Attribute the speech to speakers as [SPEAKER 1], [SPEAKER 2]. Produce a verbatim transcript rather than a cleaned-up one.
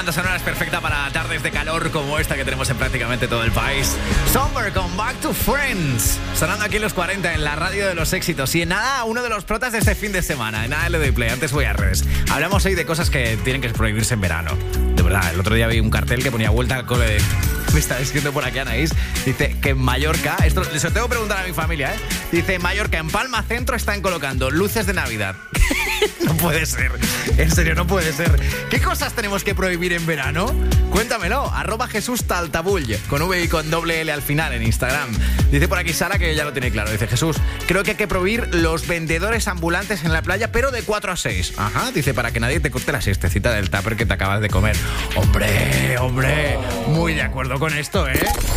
[SPEAKER 1] banda sonora es perfecta para tardes de calor como esta que tenemos en prácticamente todo el país. Summer con Back to Friends. Sonando aquí los cuarenta en la radio de los éxitos. Y en nada, uno de los protas de este fin de semana. En nada le doy play, antes voy a redes. Hablamos hoy de cosas que tienen que prohibirse en verano. De verdad, el otro día vi un cartel que ponía vuelta al cole de... Me está escrito por aquí Anaís. Dice que en Mallorca, esto les lo tengo que preguntar a mi familia, ¿eh? Dice, en Mallorca, en Palma Centro están colocando luces de Navidad. No puede ser. En serio, no puede ser. ¿Qué cosas tenemos que prohibir en verano? Cuéntamelo. Arroba Jesús Taltabull, con V y con doble L al final en Instagram. Dice por aquí Sara que ya lo tiene claro. Dice, Jesús, creo que hay que prohibir los vendedores ambulantes en la playa, pero de cuatro a seis. Ajá, dice, para que nadie te corte la siestecita del tupper que te acabas de comer. Hombre, hombre, muy de acuerdo con esto, ¿eh?